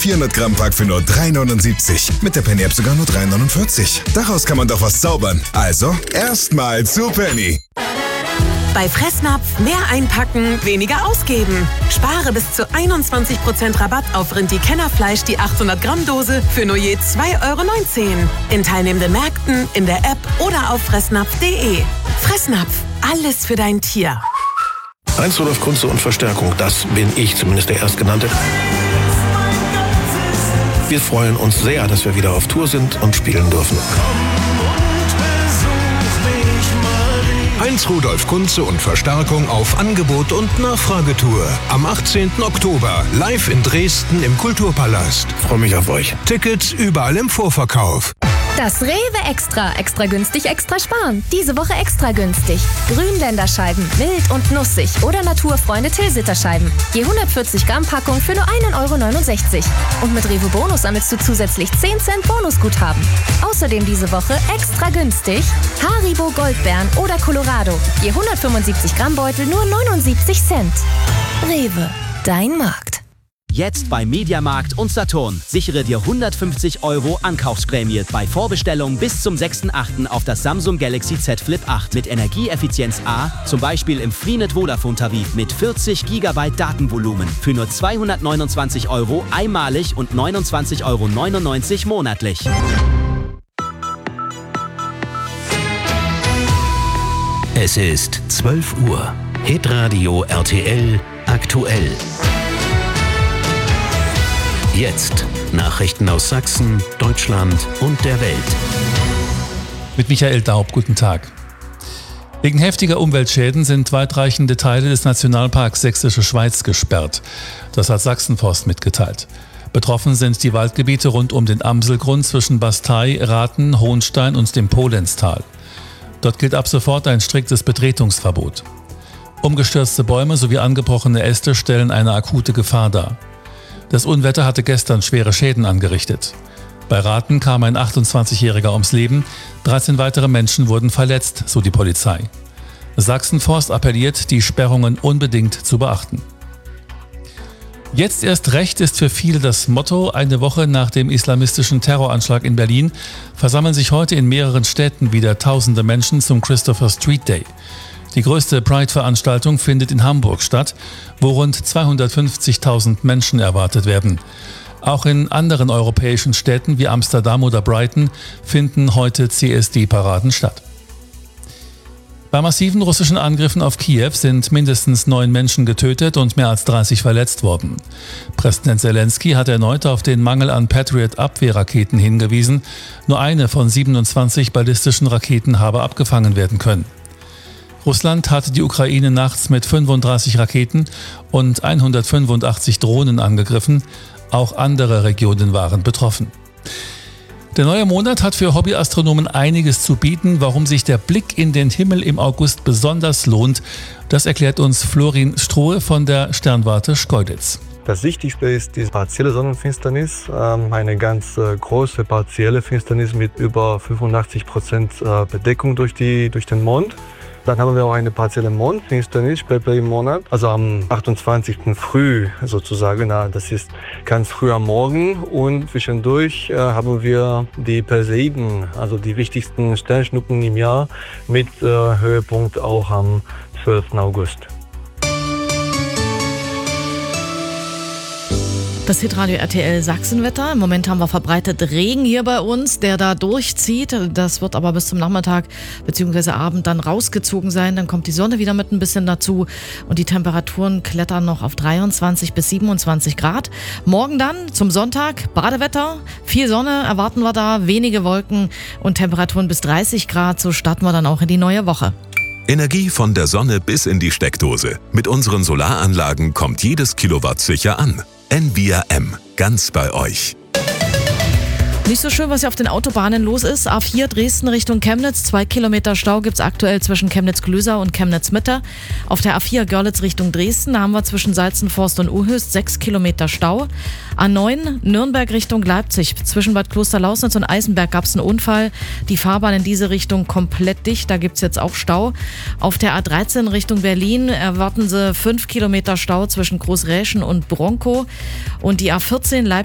400 Gramm Pack für nur 3,79. Mit der Penny App sogar nur 3,49. Daraus kann man doch was zaubern. Also, erstmal zu Penny. Bei Fressnapf mehr einpacken, weniger ausgeben. Spare bis zu 21% Rabatt auf Rindi-Kennerfleisch die 800 Gramm Dose für nur je 2,19 € in teilnehmenden Märkten, in der App oder auf fressnapf.de. Fressnapf, alles für dein Tier. Heinz Rudolf Kunze und Verstärkung, das bin ich, zumindest der Erstgenannte. Wir freuen uns sehr, dass wir wieder auf Tour sind und spielen dürfen. Heinz Rudolf Kunze und Verstärkung auf Angebot und Nachfragetour. Am 18. Oktober live in Dresden im Kulturpalast. Freue mich auf euch. Tickets überall im Vorverkauf. Das Rewe Extra. Extra günstig, extra sparen. Diese Woche extra günstig. Grünländerscheiben, mild und nussig oder Naturfreunde Tilsiterscheiben. Je 140 Gramm Packung für nur 1,69 €. Und mit Rewe Bonus sammelst du zusätzlich 10 Cent Bonusguthaben. Außerdem diese Woche extra günstig Haribo Goldbeeren oder Colorado. Je 175 Gramm Beutel nur 79 Cent. Rewe, dein Markt. Jetzt bei Mediamarkt und Saturn. Sichere dir 150 € Ankaufsprämie bei Vorbestellung bis zum 6.8. auf das Samsung Galaxy Z Flip 8 mit Energieeffizienz A, zum Beispiel im Freenet Vodafone Tarif mit 40 GB Datenvolumen für nur 229 € einmalig und 29,99 € monatlich. Es ist 12 Uhr. Hitradio RTL aktuell. Jetzt Nachrichten aus Sachsen, Deutschland und der Welt. Mit Michael Daub, guten Tag. Wegen heftiger Umweltschäden sind weitreichende Teile des Nationalparks Sächsische Schweiz gesperrt. Das hat Sachsenforst mitgeteilt. Betroffen sind die Waldgebiete rund um den Amselgrund zwischen Bastei, Rathen, Hohenstein und dem Polenztal. Dort gilt ab sofort ein striktes Betretungsverbot. Umgestürzte Bäume sowie angebrochene Äste stellen eine akute Gefahr dar. Das Unwetter hatte gestern schwere Schäden angerichtet. Bei Rathen kam ein 28-Jähriger ums Leben, 13 weitere Menschen wurden verletzt, so die Polizei. Sachsenforst appelliert, die Sperrungen unbedingt zu beachten. Jetzt erst recht ist für viele das Motto. Eine Woche nach dem islamistischen Terroranschlag in Berlin versammeln sich heute in mehreren Städten wieder tausende Menschen zum Christopher Street Day. Die größte Pride-Veranstaltung findet in Hamburg statt, wo rund 250.000 Menschen erwartet werden. Auch in anderen europäischen Städten wie Amsterdam oder Brighton finden heute CSD-Paraden statt. Bei massiven russischen Angriffen auf Kiew sind mindestens 9 Menschen getötet und mehr als 30 verletzt worden. Präsident Zelensky hat erneut auf den Mangel an Patriot-Abwehrraketen hingewiesen. Nur eine von 27 ballistischen Raketen habe abgefangen werden können. Russland hatte die Ukraine nachts mit 35 Raketen und 185 Drohnen angegriffen. Auch andere Regionen waren betroffen. Der neue Monat hat für Hobbyastronomen einiges zu bieten. Warum sich der Blick in den Himmel im August besonders lohnt, das erklärt uns Florin Strohe von der Sternwarte Schkeuditz. Das Wichtigste ist die partielle Sonnenfinsternis, eine ganz große partielle Finsternis mit über 85% Bedeckung durch den Mond. Dann haben wir auch eine partielle Mondfinsternis später im Monat, also am 28. früh sozusagen. Das ist ganz früh am Morgen und zwischendurch haben wir die Perseiden, also die wichtigsten Sternschnuppen im Jahr mit Höhepunkt auch am 12. August. Das Hitradio RTL Sachsenwetter. Im Moment haben wir verbreitet Regen hier bei uns, der da durchzieht. Das wird aber bis zum Nachmittag bzw. Abend dann rausgezogen sein. Dann kommt die Sonne wieder mit ein bisschen dazu und die Temperaturen klettern noch auf 23 bis 27 Grad. Morgen dann zum Sonntag Badewetter. Viel Sonne erwarten wir da, wenige Wolken und Temperaturen bis 30 Grad. So starten wir dann auch in die neue Woche. Energie von der Sonne bis in die Steckdose. Mit unseren Solaranlagen kommt jedes Kilowatt sicher an. NVRM, ganz bei euch. Nicht so schön, was hier auf den Autobahnen los ist. A4 Dresden Richtung Chemnitz. 2 Kilometer Stau gibt es aktuell zwischen Chemnitz-Glöser und Chemnitz-Mitte. Auf der A4 Görlitz Richtung Dresden haben wir zwischen Salzenforst und Uhöst 6 Kilometer Stau. A9 Nürnberg Richtung Leipzig. Zwischen Bad Klosterlausnitz und Eisenberg gab es einen Unfall. Die Fahrbahn in diese Richtung komplett dicht. Da gibt es jetzt auch Stau. Auf der A13 Richtung Berlin erwarten Sie 5 Kilometer Stau zwischen Großräschen und Bronkow. Und die A14 Leipzig